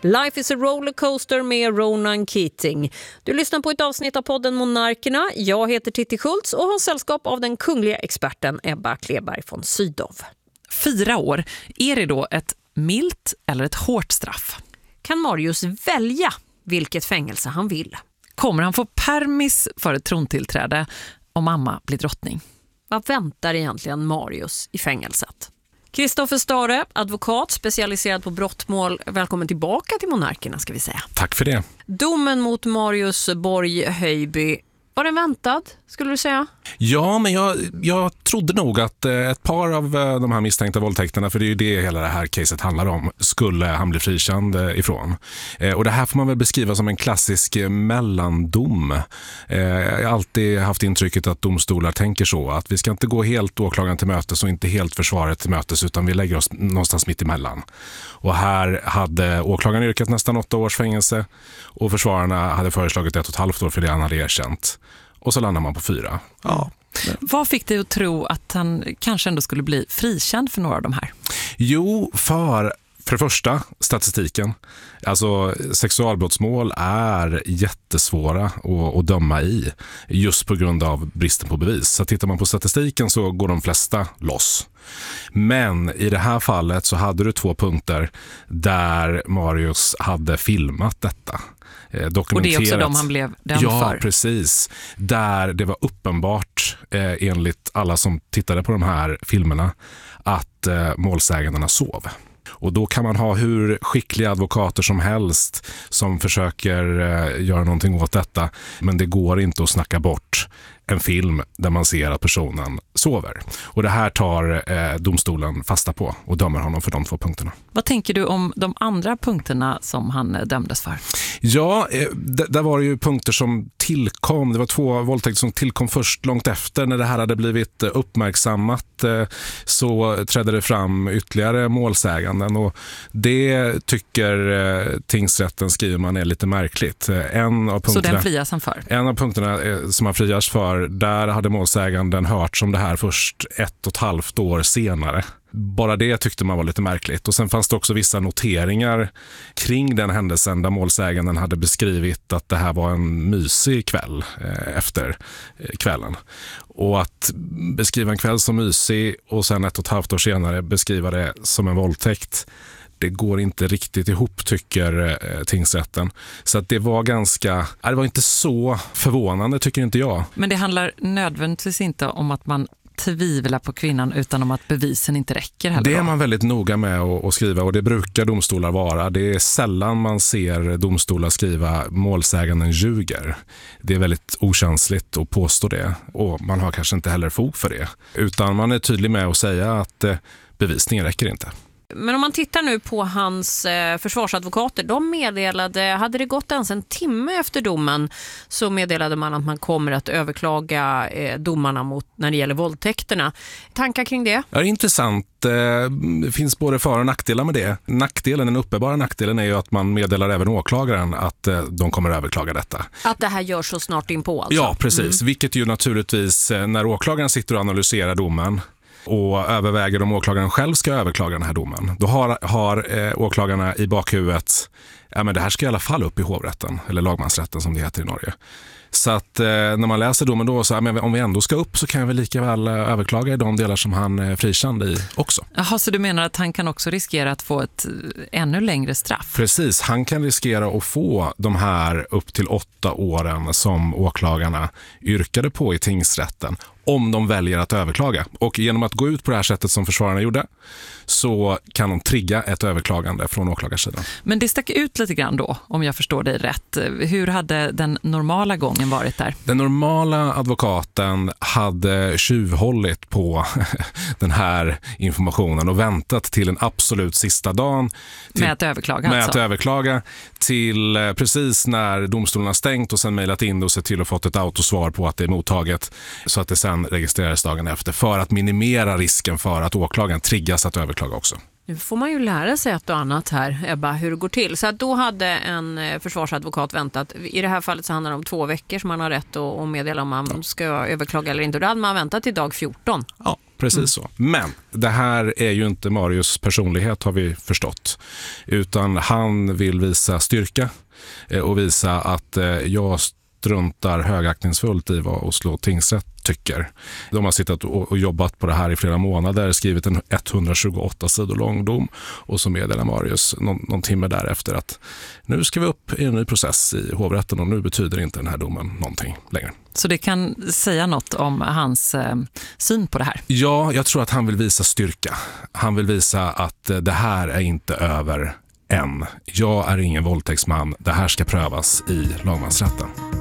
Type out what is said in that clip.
Life is a rollercoaster med Ronan Keating. Du lyssnar på ett avsnitt av podden Monarkerna. Jag heter Titti Schultz och har sällskap av den kungliga experten Ebba Kleberg von Sydow. 4 år, är det då ett milt eller ett hårt straff? Kan Marius välja vilket fängelse han vill? Kommer han få permis för ett trontillträde om mamma blir drottning? Vad väntar egentligen Marius i fängelset? Kristoffer Stare, advokat specialiserad på brottmål. Välkommen tillbaka till Monarkerna ska vi säga. Tack för det. Domen mot Marius Borg Höjby, var den väntad skulle du säga? Ja, men jag trodde nog att ett par av de här misstänkta våldtäkterna, för det är ju det hela det här caset handlar om, skulle han bli frikänd ifrån. Och det här får man väl beskriva som en klassisk mellandom. Jag har alltid haft intrycket att domstolar tänker så, att vi ska inte gå helt åklagaren till mötes och inte helt försvaret till mötes, utan vi lägger oss någonstans mitt emellan. Och här hade åklagaren yrkat nästan 8 års fängelse och försvararna hade föreslagit 1,5 år för det han hade erkänt. Och så landar man på 4. Ja. Vad fick dig att tro att han kanske ändå skulle bli frikänd för några av de här? Jo, för det första, statistiken. Alltså sexualbrottsmål är jättesvåra att döma i just på grund av bristen på bevis. Så tittar man på statistiken så går de flesta loss. Men i det här fallet så hade du 2 punkter där Marius hade filmat detta. Och det är också de han blev dömd för. Ja, precis. Där det var uppenbart enligt alla som tittade på de här filmerna att målsägandena sov. Och då kan man ha hur skickliga advokater som helst som försöker göra någonting åt detta. Men det går inte att snacka bort en film där man ser att personen sover. Och det här tar domstolen fasta på och dömer honom för de 2 punkterna. Vad tänker du om de andra punkterna som han dömdes för? Ja, där var det ju punkter som tillkom. Det var 2 våldtäkter som tillkom först långt efter. När det här hade blivit uppmärksammat så trädde det fram ytterligare målsäganden. Och det tycker tingsrätten, skriver man, är lite märkligt. Så den frias han för? En av punkterna som han frias för, där hade målsäganden hört om det här först 1,5 år senare. Bara det tyckte man var lite märkligt. Och sen fanns det också vissa noteringar kring den händelsen där målsäganden hade beskrivit att det här var en mysig kväll efter kvällen. Och att beskriva en kväll som mysig och sen 1,5 år senare beskriva det som en våldtäkt, det går inte riktigt ihop, tycker tingsrätten. Så att det var inte så förvånande, tycker inte jag. Men det handlar nödvändigtvis inte om att man tvivlar på kvinnan utan om att bevisen inte räcker heller. Det är man väldigt noga med att skriva, och det brukar domstolar vara. Det är sällan man ser domstolar skriva målsäganden ljuger. Det är väldigt okänsligt att påstå det, och man har kanske inte heller fog för det. Utan man är tydlig med att säga att bevisningen räcker inte. Men om man tittar nu på hans försvarsadvokater, de meddelade, hade det gått ens en timme efter domen så meddelade man att man kommer att överklaga domarna när det gäller våldtäkterna. Tankar kring det? Ja, det är intressant. Det finns både för- och nackdelar med det. Den uppenbara nackdelen är ju att man meddelar även åklagaren att de kommer att överklaga detta. Att det här görs så snart inpå alltså? Ja, precis. Vilket ju naturligtvis, när åklagaren sitter och analyserar domen och överväger om åklagaren själv ska överklaga den här domen, då har åklagarna i bakhuvudet, men det här ska i alla fall upp i hovrätten, eller lagmansrätten som det heter i Norge. Så att när man läser domen då, så men om vi ändå ska upp så kan vi lika väl överklaga i de delar som han är frikänd i också. Jaha, så du menar att han kan också riskera att få ett ännu längre straff? Precis, han kan riskera att få de här upp till 8 åren som åklagarna yrkade på i tingsrätten, om de väljer att överklaga. Och genom att gå ut på det här sättet som försvararna gjorde så kan de trigga ett överklagande från åklagarsidan. Men det stack ut lite grann då, om jag förstår dig rätt. Hur hade den normala gången varit där? Den normala advokaten hade tjuvhållit på den här informationen och väntat till den absolut sista dagen. Med att överklaga till precis när domstolen har stängt och sen mejlat in och sett till att fått ett autosvar på att det är mottaget, så att det sen registreras dagen efter, för att minimera risken för att åklagaren triggas att överklaga också. Nu får man ju lära sig ett och annat här, Ebba, hur det går till. Så att då hade en försvarsadvokat väntat. I det här fallet så handlar det om 2 veckor som man har rätt att meddela om man ska överklaga eller inte. Då hade man väntat till dag 14. Ja, precis så. Men det här är ju inte Marius personlighet, har vi förstått. Utan han vill visa styrka och visa att jag struntar högaktningsfullt i vad Oslo tingsrätt tycker. De har suttit och jobbat på det här i flera månader, skrivit en 128 sidor lång dom och så meddelar Marius någon timme därefter att nu ska vi upp i en ny process i hovrätten och nu betyder inte den här domen någonting längre. Så det kan säga något om hans syn på det här? Ja, jag tror att han vill visa styrka. Han vill visa att det här är inte över än. Jag är ingen våldtäktsman. Det här ska prövas i lagmansrätten.